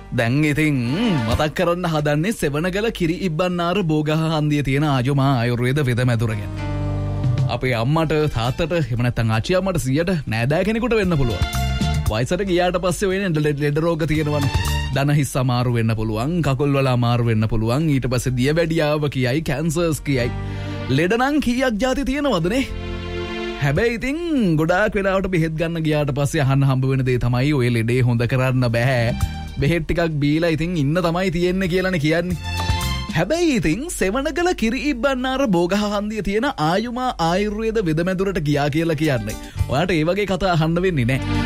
දැන් ඉතින් මතක් කරන්න හදන්නේ සෙවණගල කිරි ඉබ්බන්නාර බෝගහ හන්දියේ තියෙන ආජුමා ආයුර්වේද වෙදමැදුර ගැන. අපේ අම්මට තාත්තට එහෙම නැත්නම් ආච්චි අම්මට සීයට නෑදෑ කෙනෙකුට වෙන්න පුළුවන්. වයසට ගියාට පස්සේ වෙන ලෙඩ රෝග තියෙනවනේ. දන හිස් අමාරු වෙන්න පුළුවන්, කකුල් වල අමාරු වෙන්න පුළුවන්. ඊට පස්සේ දියවැඩියාව කියයි, කැන්සර්ස් කියයි. ලෙඩ නම් කීයක් જાති තියෙනවදනේ? හැබැයි ඉතින් ගොඩාක් වෙලාවට බෙහෙත් ගන්න ගියාට පස්සේ අහන්න හම්බ වෙන දේ තමයි ඔය ලෙඩේ හොඳ කරන්න බෑ. බෙහෙත් ටිකක් බීලා ඉතින් ඉන්න තමයි තියෙන්නේ කියලානේ කියන්නේ. හැබැයි ඉතින් සෙවණගල කිරි ඉබ්බන්නාර බෝගහ හන්දියේ තියෙන ආයුමා ආයුර්වේද වෙදමැදුරට ගියා කියලා කියන්නේ. ඔයාට ඒ වගේ කතා අහන්න වෙන්නේ නැහැ.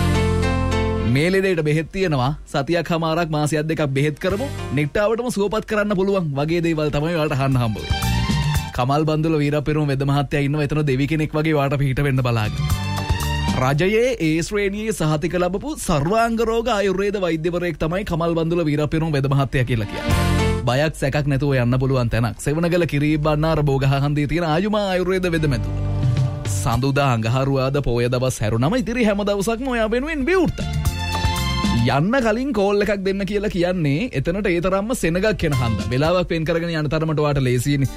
මේ ලෙඩේට බෙහෙත් තියෙනවා. සතියක් හමාරක් මාසයක් දෙකක් බෙහෙත් කරමු. නිට්ටාවටම සුවපත් කරන්න පුළුවන් වගේ දේවල් තමයි ඔයාලට අහන්න හම්බ වෙන්නේ. කමල් බන්දුල වීරපෙරුම වෙද මහත්තයා ඉන්නවා. එතන දෙවි කෙනෙක් වගේ ඔයාට පිට වෙන්න බලාගෙන. රජයේ ඒ ශ්‍රේණියේ සහතික ලැබපු සර්වාංග රෝග ආයුර්වේද වෛද්‍යවරයෙක් තමයි කමල් බන්දුල වීරපෙරුම වෙද මහත්තයා කියලා කියන්නේ. බයක් සැකක් නැතුව යන්න පුළුවන් තැනක්. සෙවණගල කිරි ඉබ්බන්නාර බෝගහ හන්දියේ තියෙන ආයුමා ආයුර්වේද වෙදමැදුර. සඳුදා අඟහරුවාදා පොය දවස් හැරුණම ඉතිරි හැම දවසක්ම ඔයා වෙනුවෙන් විවෘත. යන්න කලින් කෝල් එකක් දෙන්න කියලා කියන්නේ එතනට ඒ තරම්ම සෙනගක් එන හන්ද. වෙලාවක් වෙන් කරගෙන යන තරමට ඔයාට ලේසියිනේ.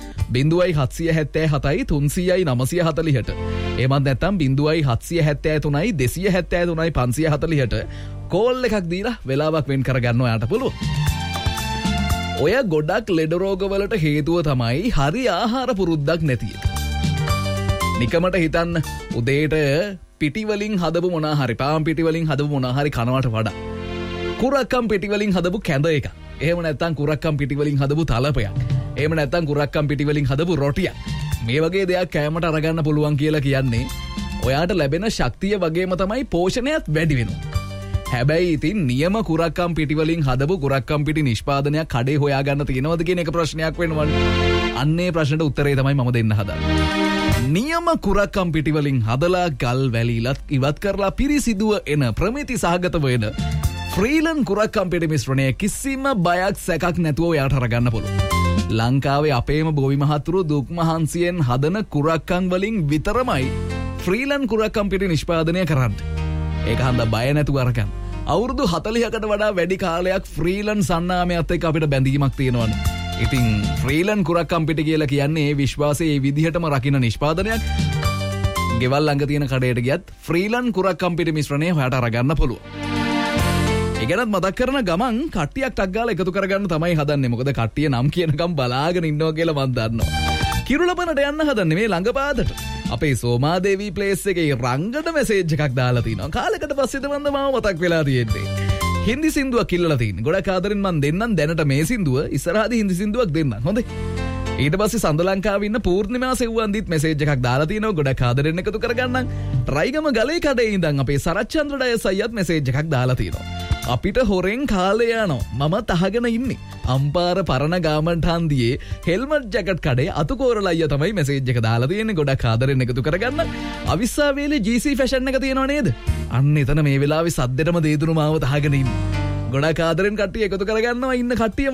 0.777යි 300යි 940ට. එහෙමත් නැත්නම් 0.773යි 273යි 540ට කෝල් එකක් දීලා වෙලාවක් වෙන් කරගන්න ඔයාට පුළුවන්. ඔය ගොඩක් ලෙඩ රෝග වලට හේතුව තමයි හරි ආහාර පුරුද්දක් නැති එක. නිකමට හිතන්න උදේට පිටි වලින් හදපු මොනා හරි පාන් පිටි වලින් හදපු මොනා හරි කනවට වඩා කුරක්කම් පිටි වලින් හදපු කැඳ එකක්. එහෙම නැත්නම් කුරක්කම් පිටි වලින් හදපු තලපයක්. එහෙම නැත්නම් කුරක්කම් පිටි වලින් හදපු රොටියක්. මේ වගේ දෙයක් කෑමට අරගන්න පුළුවන් කියලා කියන්නේ ඔයාට ලැබෙන ශක්තිය වගේම තමයි පෝෂණයත් වැඩි වෙනවා. හැබැයි ඉතින් නියම කුරක්කම් පිටි වලින් හදපු කුරක්කම් පිටි නිෂ්පාදනයක් කඩේ හොයාගන්න තියෙනවද කියන එක ප්‍රශ්නයක් වෙනවනේ. අන්නේ ප්‍රශ්නට උත්තරේ තමයි මම දෙන්න හදන්නේ. නියම කුරක්කම් පිටි වලින් හදලා ගල් වැලිලත් ඉවත් කරලා පිරිසිදුව එන ප්‍රමිති සහගත වෙන ෆ්‍රීලන් කුරක්කම් පිටි මිශ්‍රණය කිසිම බයක් සැකක් නැතුව ඔයාට අරගන්න පුළුවන්. ලංකාවේ අපේම බෝවි මහතුරු දුක් මහන්සියෙන් හදන කුරක්කම් වලින් විතරමයි ෆ්‍රීලන් කුරක්කම් පිටි නිෂ්පාදනය කරන්නේ. ඒක හන්ද බය නැතුව අරගන්න. අවුරුදු 40කට වඩා වැඩි කාලයක් ෆ්‍රීලන් සන්නාමයත් එක්ක අපිට බැඳීමක් තියෙනවනේ. ඉතින් ෆ්‍රීලන් කුරක්කම් පිටි කියලා කියන්නේ ඒ විශ්වාසයේ ඒ විදිහටම රකින්න නිෂ්පාදනයක්. ගෙවල් ළඟ තියෙන කඩේට ගියත් ෆ්‍රීලන් කුරක්කම් පිටි මිශ්‍රණය හොයාට අරගන්න පුළුවන්. ඒකනත් මතක් කරන ගමන් කට්ටියක් ටක් ගාලා එකතු කරගන්න තමයි හදන්නේ. මොකද කට්ටිය නම් කියනකම් බලාගෙන ඉන්නවා කියලා මම දන්නවා. කිරුළපනට යන්න හදන්නේ මේ ළඟපාදට. අපේ සෝමාදේවී ප්ලේස් එකේ රංගන මෙසේජ් එකක් දාලා තිනවා. කාලයකට පස්සේ තමයි මම මතක් වෙලා තියෙන්නේ. හින්දි සින්දුවක් කිල්ලලා තියෙන්නේ. ගොඩක් ආදරෙන් මම දෙන්නම් දැනට මේ සින්දුව ඉස්සරහදී හින්දි සින්දුවක් දෙන්නම්. හොඳේ. ඊට පස්සේ සඳ ලංකාවේ ඉන්න පූර්ණිමා සෙව්වන්දිත් මෙසේජ් එකක් දාලා තිනවා. ගොඩක් ආදරෙන් එකතු කරගන්නම්. රයිගම ගලේ කඩේ ඉඳන් අපේ සරච්චන්ද්‍ර ඩයස් අයියත් මෙසේජ් එකක් දාලා තිනවා. අපිට හොරෙන් කාලේ යනවා. මම තහගෙන ඉන්නේ. අම්පාර පරණ ගාමන්ට් හන්දියේ හෙල්මට් ජැකට් කඩේ අතුකෝරලා අයියා තමයි මෙසේජ් එක දාලා තියෙන්නේ. ගොඩක් ආදරෙන් එකතු කරගන්න. අවිස්සාවේලේ GC ෆැෂන් එක තියෙනව නේද? අන්න එතන මේ වෙලාවේ සද්දෙටම දේදුණු මාව තහගෙන ඉන්නේ. ගොඩක් ආදරෙන් කට්ටිය එකතු කරගන්නවා ඉන්න කට්ටියම.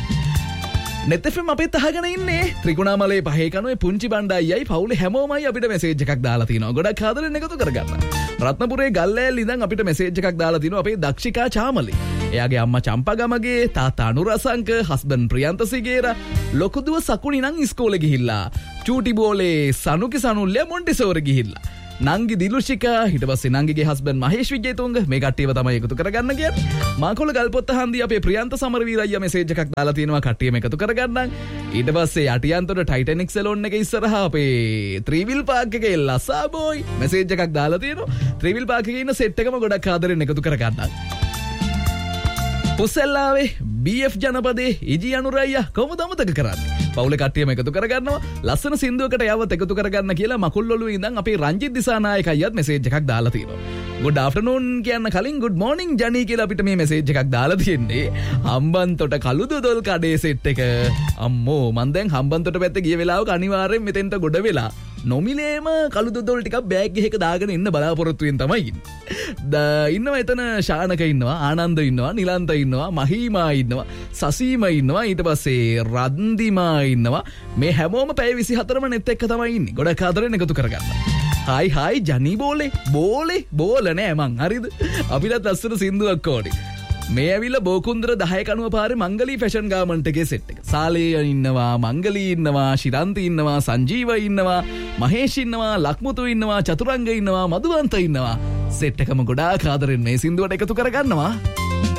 net fm අපේ තහගෙන ඉන්නේ. ත්‍රිකුණාමලේ පහේ කනුවේ පුංචි බණ්ඩායියි පවුලේ හැමෝමයි අපිට මෙසේජ් එකක් දාලා තිනවා. ගොඩක් ආදරෙන් එකතු කරගන්න. රත්නපුරේ ගල්ලෑල් ඉඳන් අපිට මෙසේජ් එකක් දාලා තිනවා අපේ දක්ෂිකා චාමලි. එයාගේ අම්මා චම්පගමගේ, තාත්තා අනුරසංක, හස්බන්ඩ් ප්‍රියන්ත සිගේරා, ලොකුදුව සකුණි නම් ඉස්කෝලේ ගිහිල්ලා. චූටි බෝලේ සනුකි සනුල්ලේ මොන්ටිසෝරි ගිහිල්ලා. නංගි දිලුෂිකා, ඊට පස්සේ නංගිගේ හස්බන්ඩ් මහේෂ් විජේතුංග මේ කට්ටියව තමයි එකතු කරගන්න කියන්නේ. මාකොළ ගල්පොත්ත හන්දිය අපේ ප්‍රියන්ත සමරවීර අයියා මෙසේජ් එකක් දාලා තියෙනවා කට්ටියම එකතු කරගන්න. ඊට පස්සේ යටියන්තොට ටයිටැනික් සැලොන් එක ඉස්සරහා අපේ ත්‍රිවිල් පාක් එකේ ලසා බෝයි මෙසේජ් එකක් දාලා තියෙනවා. ත්‍රිවිල් පාක් එකේ ඉන්න සෙට් එකම ගොඩක් ආදරෙන් එකතු කරගන්න. පුසෙල්ලාවේ BF ජනපදේ ඉජි අනුරයියා කොහොමද අමතක කරන්නේ? පවුලේ කට්ටියම එකතු කරගන්නවා. ලස්සන සින්දුවකට යවත් එකතු කරගන්න කියලා මකුල්ලොළුවේ ඉඳන් අපේ රංජිත් දිසානායක අයියත් මෙසේජ් එකක් දාලා තියෙනවා. good afternoon කියන්න කලින් good morning ජනී කියලා අපිට මේ මෙසේජ් එකක් දාලා තියෙන්නේ. හම්බන්තොට කළුදොදොල් කඩේ සෙට් එක. අම්මෝ මං දැන් හම්බන්තොට පැත්තේ ගිය වෙලාවක අනිවාර්යෙන් මෙතෙන්ට ගොඩ වෙලා නොමිලේම කළුදොදොල් ටිකක් බෑග් එකක දාගෙන ඉන්න බලාපොරොත්තු වෙන තමයි ඉන්නේ. ඉන්නවා එතන ශානක ඉන්නවා, ආනන්ද ඉන්නවා, නිලන්ත ඉන්නවා, මහීමා ඉන්නවා, සසීම ඉන්නවා, ඊට පස්සේ රන්දිමා ඉන්නවා. මේ හැමෝම පැය 24ම net එක තමයි ඉන්නේ. ගොඩක් ආදරෙන් එකතු කරගන්න. හායි ජනී බෝලේ බෝල නෑ මං හරිද? අපිටත් ලස්සන සින්දුවක් ඕනේ. මේ ඇවිල්ලා බෝකුන්දර 10 කණුව පාරේ මංගලී ෆැෂන් ගාමන්ට් එකේ සෙට් එක. සාලේ ඉන්නවා, මංගලී ඉන්නවා, ශිරන්ති ඉන්නවා, සංජීව ඉන්නවා, මහේෂ් ඉන්නවා, ලක්මුතු ඉන්නවා, චතුරංග ඉන්නවා, මදුවන්ත ඉන්නවා. සෙට් එකම ගොඩාක් ආදරෙන් මේ සින්දුවට එකතු කරගන්නවා.